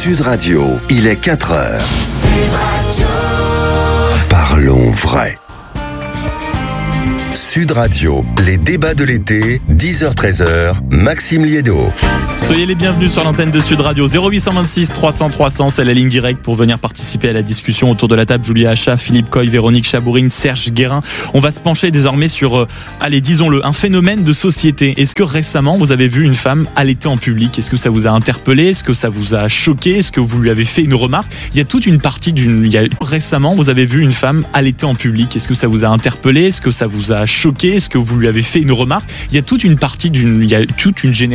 Sud Radio, il est 4h. Sud Radio. Parlons vrai. Sud Radio, les débats de l'été, 10h-13h, Maxime Liédo. Soyez les bienvenus sur l'antenne de Sud Radio. 0826 300 300, c'est la ligne directe pour venir participer à la discussion autour de la table. Julia Achat, Philippe Coy, Véronique Chabourine, Serge Guérin. On va se pencher désormais sur, disons-le, un phénomène de société. Est-ce que récemment vous avez vu une femme allaiter en public ? Est-ce que ça vous a interpellé ? Est-ce que ça vous a choqué ? Est-ce que vous lui avez fait une remarque ? Il y a toute une partie récemment, vous avez vu une femme allaiter en public. Est-ce que ça vous a interpellé ? Est-ce que ça vous a choqué ? Est-ce que vous lui avez fait une remarque ? Il y a toute une génération